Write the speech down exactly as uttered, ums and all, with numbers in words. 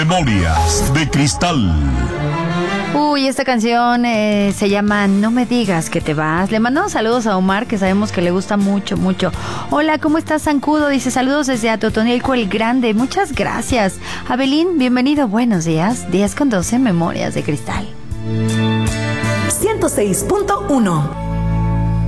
Memorias de Cristal. Uy, esta canción eh, se llama No me digas que te vas. Le mandamos saludos a Omar, que sabemos que le gusta mucho, mucho. Hola, ¿cómo estás, Zancudo? Dice saludos desde Atotonilco el Grande. Muchas gracias. Abelín, bienvenido. Buenos días. diez con doce, Memorias de Cristal. ciento seis punto uno